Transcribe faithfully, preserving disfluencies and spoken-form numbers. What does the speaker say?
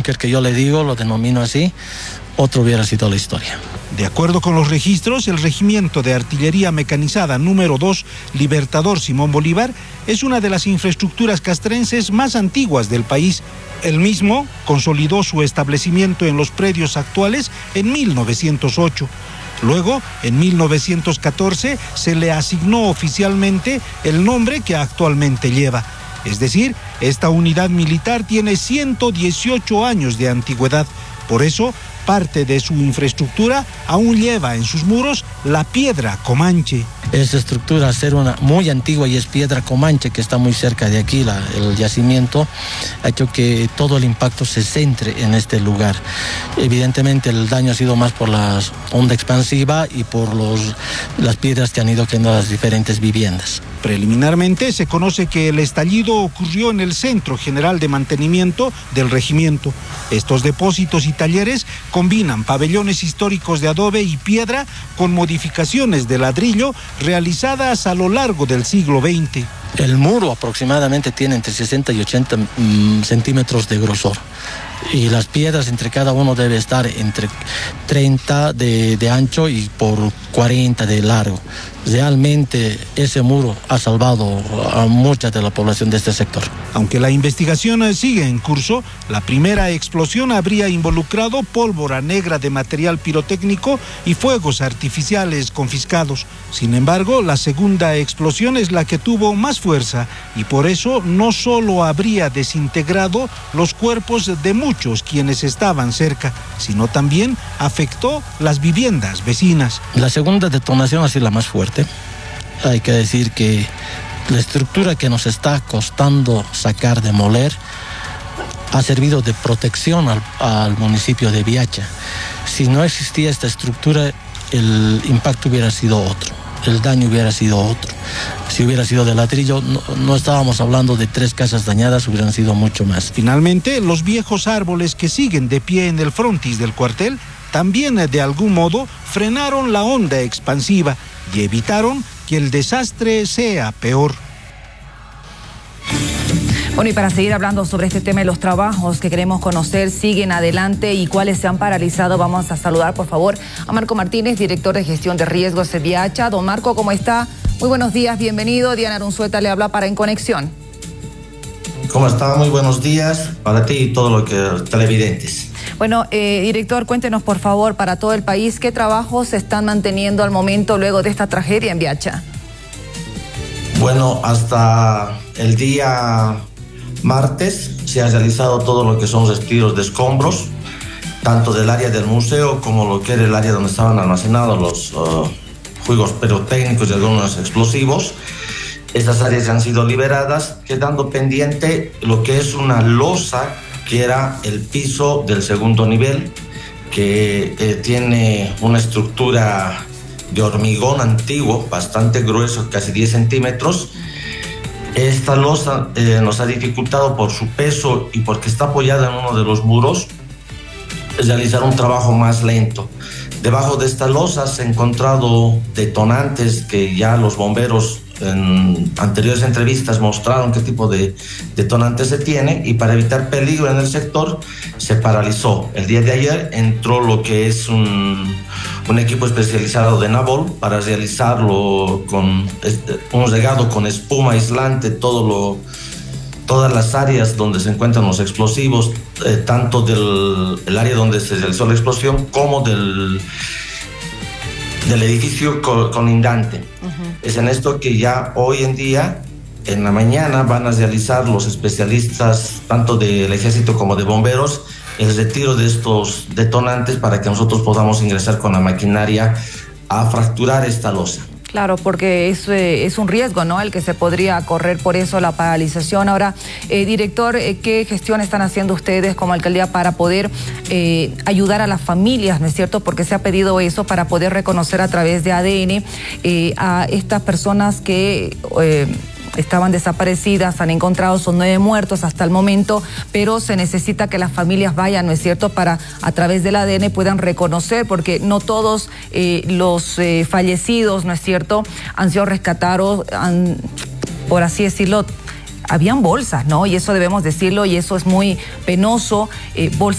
búnker que yo le digo, lo denomino así, otro hubiera sido la historia. De acuerdo con los registros, el Regimiento de Artillería Mecanizada número dos, Libertador Simón Bolívar, es una de las infraestructuras castrenses más antiguas del país. El mismo consolidó su establecimiento en los predios actuales en mil novecientos ocho. Luego, en mil novecientos catorce, se le asignó oficialmente el nombre que actualmente lleva. Es decir, esta unidad militar tiene ciento dieciocho años de antigüedad. Por eso, parte de su infraestructura aún lleva en sus muros la piedra Comanche. Esta estructura, ser una muy antigua y es piedra Comanche, que está muy cerca de aquí, la, el yacimiento, ha hecho que todo el impacto se centre en este lugar. Evidentemente el daño ha sido más por la onda expansiva y por los, las piedras que han ido cayendo a las diferentes viviendas. Preliminarmente se conoce que el estallido ocurrió en el Centro General de Mantenimiento del Regimiento. Estos depósitos y talleres combinan pabellones históricos de adobe y piedra con modificaciones de ladrillo realizadas a lo largo del siglo veinte. El muro aproximadamente tiene entre sesenta y ochenta mm, centímetros de grosor. Y las piedras entre cada uno debe estar entre treinta de, de ancho y por cuarenta de largo. Realmente ese muro ha salvado a mucha de la población de este sector. Aunque la investigación sigue en curso, la primera explosión habría involucrado pólvora negra de material pirotécnico y fuegos artificiales confiscados. Sin embargo, la segunda explosión es la que tuvo más fuerza y por eso no solo habría desintegrado los cuerpos de muchos quienes estaban cerca, sino también afectó las viviendas vecinas. La segunda detonación ha sido la más fuerte. Hay que decir que la estructura que nos está costando sacar, demoler, ha servido de protección al, al municipio de Viacha. Si no existía esta estructura, el impacto hubiera sido otro, el daño hubiera sido otro. Si hubiera sido de ladrillo, no, no estábamos hablando de tres casas dañadas, hubieran sido mucho más. Finalmente, los viejos árboles que siguen de pie en el frontis del cuartel también de algún modo frenaron la onda expansiva y evitaron que el desastre sea peor. Bueno, y para seguir hablando sobre este tema de los trabajos que queremos conocer, siguen adelante y cuáles se han paralizado, vamos a saludar por favor a Marco Martínez, director de gestión de riesgos de Viacha. Don Marco, ¿cómo está? Muy buenos días, bienvenido. Diana Arunzueta le habla para En Conexión. ¿Cómo está? Muy buenos días para ti y todos los televidentes. Bueno, eh, director, cuéntenos por favor para todo el país qué trabajos se están manteniendo al momento luego de esta tragedia en Viacha. Bueno, hasta el día martes se ha realizado todo lo que son retiros de escombros, tanto del área del museo como lo que era el área donde estaban almacenados los uh, juegos pirotécnicos y algunos explosivos. Estas áreas han sido liberadas, quedando pendiente lo que es una losa que era el piso del segundo nivel, que eh, tiene una estructura de hormigón antiguo, bastante grueso, casi diez centímetros. Esta losa eh, nos ha dificultado por su peso y porque está apoyada en uno de los muros, realizar un trabajo más lento. Debajo de esta losa se han encontrado detonantes que ya los bomberos en anteriores entrevistas mostraron qué tipo de detonantes se tiene, y para evitar peligro en el sector se paralizó. El día de ayer entró lo que es un, un equipo especializado de Nabol para realizarlo con un regado con espuma aislante, todo lo, todas las áreas donde se encuentran los explosivos, eh, tanto del el área donde se realizó la explosión como del del edificio colindante. Uh-huh. Es en esto que ya hoy en día, en la mañana, van a realizar los especialistas, tanto del ejército como de bomberos, el retiro de estos detonantes para que nosotros podamos ingresar con la maquinaria a fracturar esta losa. Claro, porque es, eh, es un riesgo, ¿no?, el que se podría correr, por eso la paralización. Ahora, eh, director, eh, ¿qué gestión están haciendo ustedes como alcaldía para poder eh, ayudar a las familias, ¿no es cierto?, porque se ha pedido eso para poder reconocer a través de A D N eh, a estas personas que Eh, estaban desaparecidas, han encontrado, son nueve muertos hasta el momento, pero se necesita que las familias vayan, ¿no es cierto?, para a través del A D N puedan reconocer, porque no todos eh, los eh, fallecidos, ¿no es cierto?, han sido rescatados, han, por así decirlo, habían bolsas, ¿no?, y eso debemos decirlo, y eso es muy penoso, eh, bolsas